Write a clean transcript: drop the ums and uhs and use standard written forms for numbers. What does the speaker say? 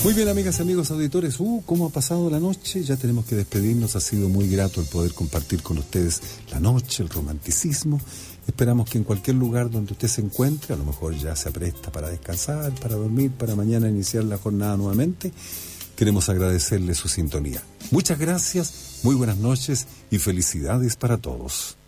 Muy bien, amigas y amigos auditores, ¿cómo ha pasado la noche? Ya tenemos que despedirnos, ha sido muy grato el poder compartir con ustedes la noche, el romanticismo. Esperamos que en cualquier lugar donde usted se encuentre, a lo mejor ya se apresta para descansar, para dormir, para mañana iniciar la jornada nuevamente. Queremos agradecerle su sintonía. Muchas gracias, muy buenas noches y felicidades para todos.